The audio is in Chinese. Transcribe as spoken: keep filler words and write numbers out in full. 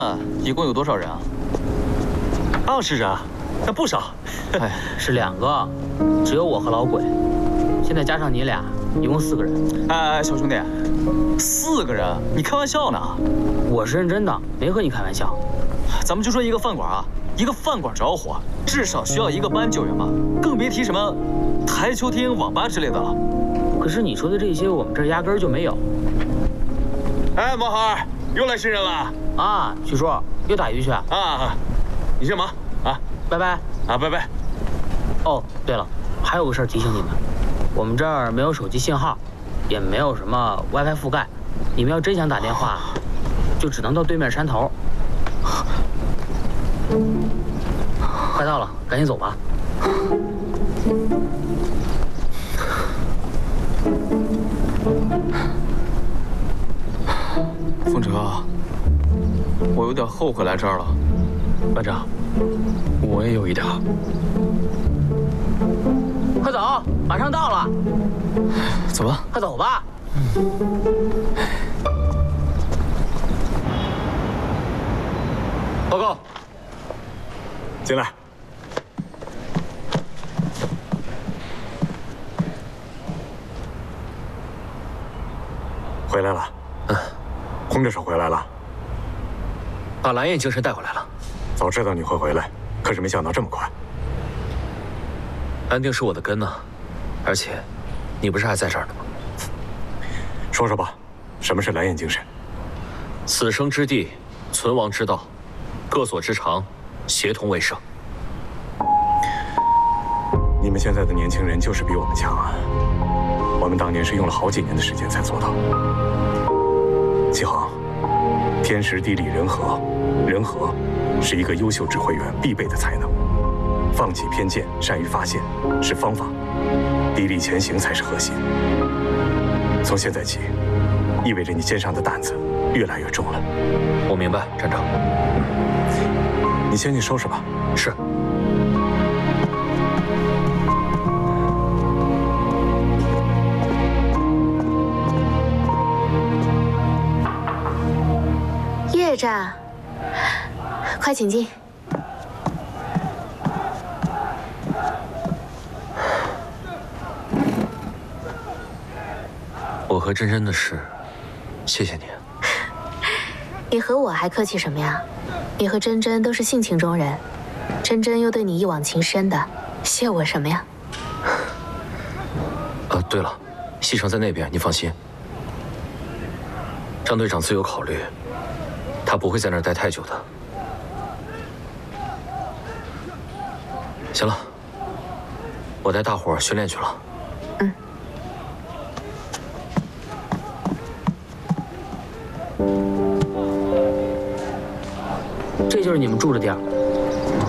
啊，一共有多少人啊？ 二十人，那不少。 哎，是两个，只有我和老鬼，现在加上你俩，一共四个人。 哎哎，小兄弟，四个人？你开玩笑呢？ 我是认真的，没和你开玩笑。 咱们就说一个饭馆啊，一个饭馆着火，至少需要一个班救援吧，更别提什么台球厅、网吧之类的了。 可是你说的这些，我们这儿压根儿就没有。 哎，毛孩，又来新人了啊！许叔又打鱼去啊？ 啊，你先忙啊， 拜拜啊，拜拜。 哦，对了，还有个事儿提醒你们，我们这儿没有手机信号，也没有什么 WiFi 覆盖，你们要真想打电话，就只能到对面山头。快到了，赶紧走吧。 凤哲，我有点后悔来这儿了。 班长，我也有一点。 快走，马上到了。 走吧， 快走吧。 报告，进来。回来了。 嗯， 空着手回来了。 把蓝焰精神带回来了。 早知道你会回来，可是没想到这么快。 安定是我的根呢，而且，你不是还在这儿呢吗？ 说说吧，什么是蓝焰精神？ 此生之地，存亡之道，各所之长，协同为胜。 你们现在的年轻人就是比我们强啊！我们当年是用了好几年的时间才做到。启航，天时地利人和，人和是一个优秀指挥员必备的才能。放弃偏见，善于发现是方法，砥砺前行才是核心。从现在起，意味着你肩上的担子越来越重了。 我明白，站长。 你先去收拾吧。 是。 叶战，快请进。 我和珍珍的事，谢谢你。 你和我还客气什么呀？你和珍珍都是性情中人，珍珍又对你一往情深的，谢我什么呀？ 呃，对了，西城在那边，你放心。张队长自有考虑，他不会在那儿待太久的。行了，我带大伙儿训练去了。 嗯。 这就是你们住的地儿。